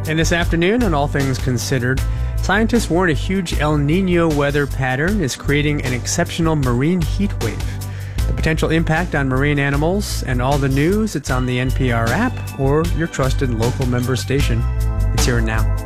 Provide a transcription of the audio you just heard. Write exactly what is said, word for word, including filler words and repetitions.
And this afternoon, on All Things Considered, scientists warn a huge El Nino weather pattern is creating an exceptional marine heat wave. The potential impact on marine animals and all the news, it's on the N P R app or your trusted local member station. It's here and now.